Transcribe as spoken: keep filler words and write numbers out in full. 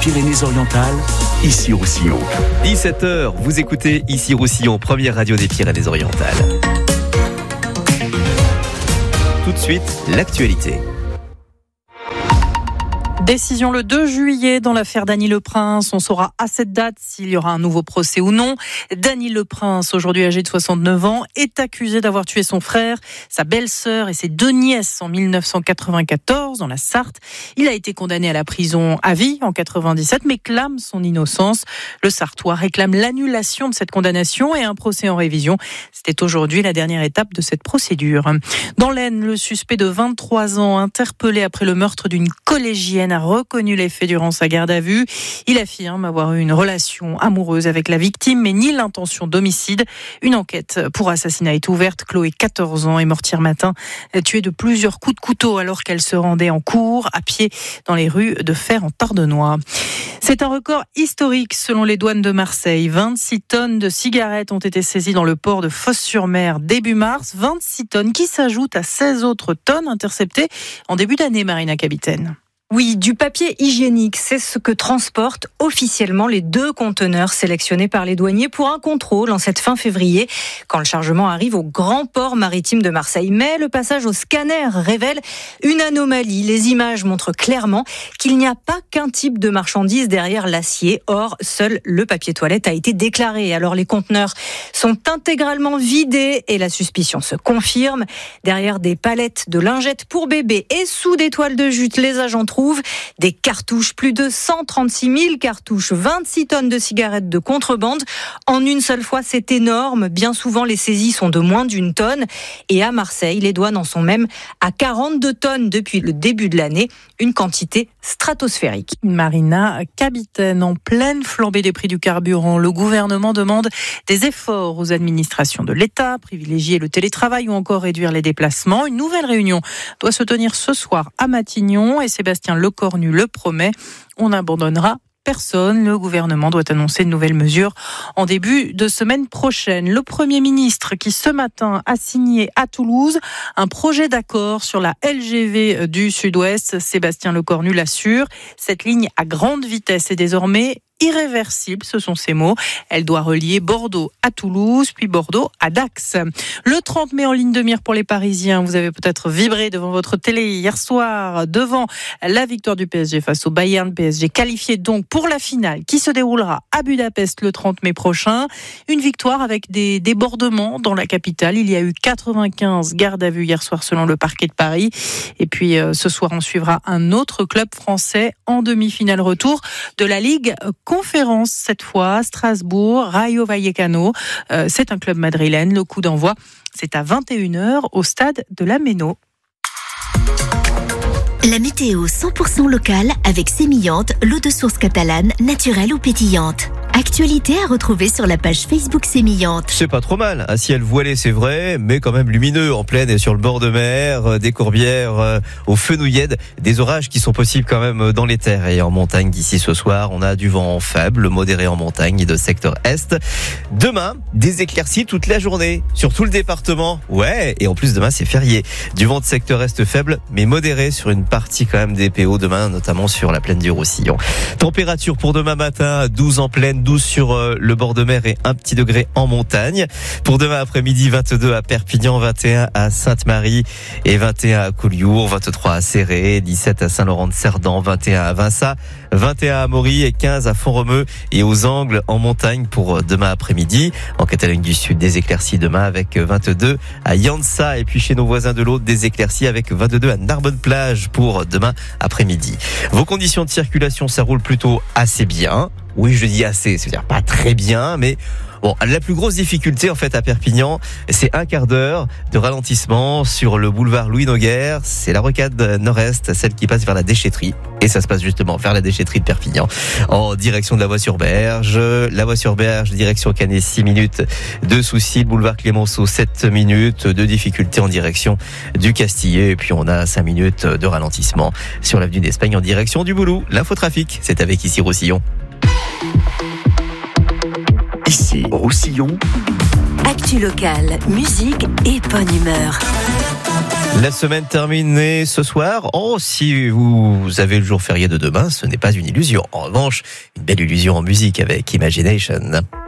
Pyrénées-Orientales, Issy-Roussillon. dix-sept heures, vous écoutez Issy-Roussillon, première radio des Pyrénées-Orientales. Tout de suite, l'actualité. Décision le deux juillet dans l'affaire Dany Leprince. On saura à cette date s'il y aura un nouveau procès ou non. Dany Leprince, aujourd'hui âgé de soixante-neuf ans, est accusé d'avoir tué son frère, sa belle-sœur et ses deux nièces en dix-neuf cent quatre-vingt-quatorze dans la Sarthe. Il a été condamné à la prison à vie en quatre-vingt-dix-sept, mais clame son innocence. Le Sarthois réclame l'annulation de cette condamnation et un procès en révision. C'était aujourd'hui la dernière étape de cette procédure. Dans l'Aisne, le suspect de vingt-trois ans, interpellé après le meurtre d'une collégienne, a reconnu les faits durant sa garde à vue. Il affirme avoir eu une relation amoureuse avec la victime, mais ni l'intention d'homicide. Une enquête pour assassinat est ouverte. Chloé, quatorze ans, est morte hier matin, tuée de plusieurs coups de couteau alors qu'elle se rendait en cours à pied dans les rues de Fer en Tardenois. C'est un record historique selon les douanes de Marseille. vingt-six tonnes de cigarettes ont été saisies dans le port de Fos-sur-Mer début mars. vingt-six tonnes qui s'ajoutent à seize autres tonnes interceptées en début d'année, Marina Capitaine. Oui, du papier hygiénique, c'est ce que transportent officiellement les deux conteneurs sélectionnés par les douaniers pour un contrôle en cette fin février, quand le chargement arrive au grand port maritime de Marseille. Mais le passage au scanner révèle une anomalie. Les images montrent clairement qu'il n'y a pas qu'un type de marchandise derrière l'acier. Or, seul le papier toilette a été déclaré. Alors les conteneurs sont intégralement vidés et la suspicion se confirme. Derrière des palettes de lingettes pour bébés et sous des toiles de jute, les agents trouvent des cartouches, plus de cent trente-six mille cartouches, vingt-six tonnes de cigarettes de contrebande. En une seule fois, c'est énorme. Bien souvent, les saisies sont de moins d'une tonne. Et à Marseille, les douanes en sont même à quarante-deux tonnes depuis le début de l'année. Une quantité stratosphérique. Marina Capitaine, en pleine flambée des prix du carburant, le gouvernement demande des efforts aux administrations de l'État, privilégier le télétravail ou encore réduire les déplacements. Une nouvelle réunion doit se tenir ce soir à Matignon et Sébastien Lecornu le promet. On n'abandonnera personne. Le gouvernement doit annoncer de nouvelles mesures en début de semaine prochaine. Le Premier ministre qui ce matin a signé à Toulouse un projet d'accord sur la L G V du Sud-Ouest. Sébastien Lecornu l'assure. Cette ligne à grande vitesse est désormais irréversible, ce sont ses mots. Elle doit relier Bordeaux à Toulouse, puis Bordeaux à Dax. Le trente mai en ligne de mire pour les Parisiens. Vous avez peut-être vibré devant votre télé hier soir, devant la victoire du P S G face au Bayern. P S G qualifié donc pour la finale qui se déroulera à Budapest le trente mai prochain. Une victoire avec des débordements dans la capitale. Il y a eu quatre-vingt-quinze gardes à vue hier soir selon le parquet de Paris. Et puis euh, ce soir, on suivra un autre club français en demi-finale retour de la Ligue Conférence, cette fois, Strasbourg, Rayo Vallecano. Euh, c'est un club madrilène. Le coup d'envoi, c'est à vingt et une heures au stade de la Méno. La météo cent pour cent locale avec Sémillante, l'eau de source catalane, naturelle ou pétillante. Actualité à retrouver sur la page Facebook Sémillante. C'est pas trop mal, un ciel voilé c'est vrai, mais quand même lumineux en pleine et sur le bord de mer, des courbières euh, aux fenouillèdes, des orages qui sont possibles quand même dans les terres et en montagne. D'ici ce soir, on a du vent faible, modéré en montagne et de secteur est. Demain, des éclaircies toute la journée, sur tout le département. Ouais, et en plus demain c'est férié. Du vent de secteur est faible, mais modéré sur une partie quand même des P O demain, notamment sur la plaine du Roussillon. Température pour demain matin, douze en plaine, douze sur le bord de mer et un petit degré en montagne. Pour demain après-midi, vingt-deux à Perpignan, vingt et un à Sainte-Marie et vingt et un à Collioure, vingt-trois à Céré, dix-sept à Saint-Laurent-de-Cerdan, vingt et un à Vinça, vingt et un à Mory et quinze à Font-Romeu et aux Angles en montagne pour demain après-midi. En Catalogne du Sud, des éclaircies demain avec vingt-deux à Yansa et puis chez nos voisins de l'autre, des éclaircies avec vingt-deux à Narbonne-Plage pour demain après-midi. Vos conditions de circulation, ça roule plutôt assez bien. Oui, je dis assez, c'est-à-dire pas très bien, mais bon, la plus grosse difficulté en fait à Perpignan, c'est un quart d'heure de ralentissement sur le boulevard Louis Noguer. C'est la rocade nord-est, celle qui passe vers la déchetterie. Et ça se passe justement vers la déchetterie de Perpignan, en direction de la Voie-sur-Berge. La Voie-sur-Berge, direction Canet, six minutes de soucis. Le boulevard Clémenceau, sept minutes de difficulté en direction du Castillet. Et puis on a cinq minutes de ralentissement sur l'avenue d'Espagne en direction du Boulou. L'infotrafic, c'est avec Issy-Roussillon. Ici, Roussillon. Actu locale, musique et bonne humeur. La semaine terminée ce soir. Oh, si vous avez le jour férié de demain, ce n'est pas une illusion. En revanche, une belle illusion en musique avec Imagination.